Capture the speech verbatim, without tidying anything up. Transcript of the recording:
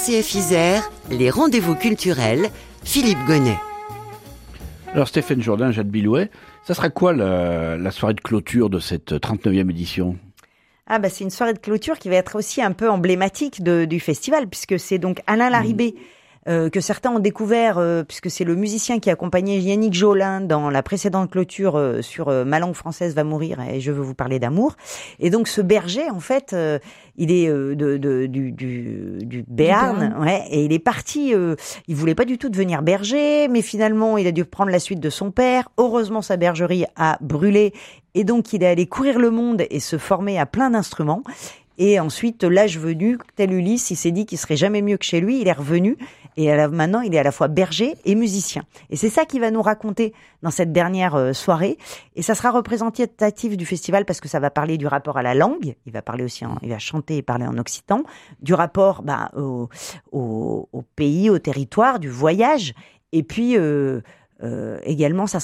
C F Isère, les rendez-vous culturels, Philippe Gonnet. Alors Stéphane Jourdain, Jade Bilouet, ça sera quoi la, la soirée de clôture de cette trente-neuvième édition ? Ah bah c'est une soirée de clôture qui va être aussi un peu emblématique de, du festival, puisque c'est donc Alain Larribé, mmh. euh, que certains ont découvert, euh, puisque c'est le musicien qui accompagnait Yannick Jolin dans la précédente clôture euh, sur euh, Ma langue française va mourir et je veux vous parler d'amour. Et donc ce berger, en fait, euh, il est euh, de, de, du, du, du Béarn, ouais, et il est parti, euh, il voulait pas du tout devenir berger, mais finalement il a dû prendre la suite de son père. Heureusement sa bergerie a brûlé. Et donc, il est allé courir le monde et se former à plein d'instruments. Et ensuite, l'âge venu, tel Ulysse, il s'est dit qu'il serait jamais mieux que chez lui. Il est revenu. Et à la, maintenant, il est à la fois berger et musicien. Et c'est ça qu'il va nous raconter dans cette dernière euh, soirée. Et ça sera représentatif du festival parce que ça va parler du rapport à la langue. Il va parler aussi, en, il va chanter et parler en occitan. Du rapport bah, au, au, au pays, au territoire, du voyage. Et puis, euh, euh, également, ça sera